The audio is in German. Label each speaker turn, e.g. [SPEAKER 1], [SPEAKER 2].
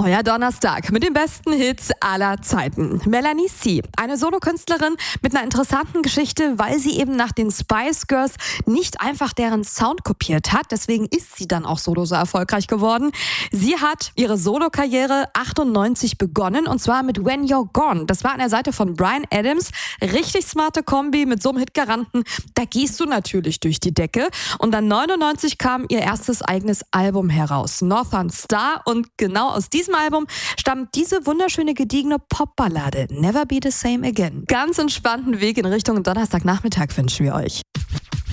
[SPEAKER 1] Euer Donnerstag mit den besten Hits aller Zeiten. Melanie C., eine Solokünstlerin mit einer interessanten Geschichte, weil sie eben nach den Spice Girls nicht einfach deren Sound kopiert hat. Deswegen ist sie dann auch solo so erfolgreich geworden. Sie hat ihre Solokarriere 98 begonnen und zwar mit When You're Gone. Das war an der Seite von Bryan Adams. Richtig smarte Kombi mit so einem Hitgaranten. Da gehst du natürlich durch die Decke. Und dann 99 kam ihr erstes eigenes Album heraus, Northern Star. Und genau aus diesem Album stammt diese wunderschöne gediegene Popballade Never Be the Same Again. Ganz entspannten Weg in Richtung Donnerstagnachmittag wünschen wir euch.